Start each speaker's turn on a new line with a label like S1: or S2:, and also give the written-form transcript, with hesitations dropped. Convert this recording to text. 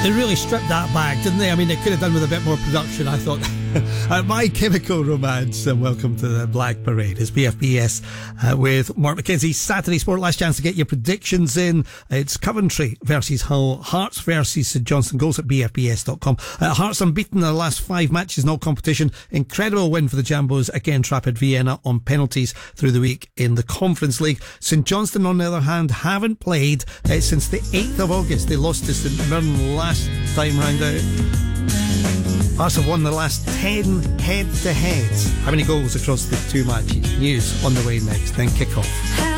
S1: They really stripped that back, didn't they? I mean, they could have done with a bit more production, I thought. My Chemical Romance, and welcome to the Black Parade. It's BFBS with Mark McKenzie. Saturday Sport, last chance to get your predictions in. It's Coventry versus Hull, Hearts versus St Johnstone. Goals at bfbs.com. Hearts unbeaten in their last 5 matches, no competition. Incredible win for the Jambos against Rapid Vienna on penalties through the week in the Conference League. St Johnstone, on the other hand, haven't played since the 8th of August. They lost to St Mirren last time round out. Hearts have won the last 10 head-to-heads. How many goals across the 2 matches? News on the way next, then kick off.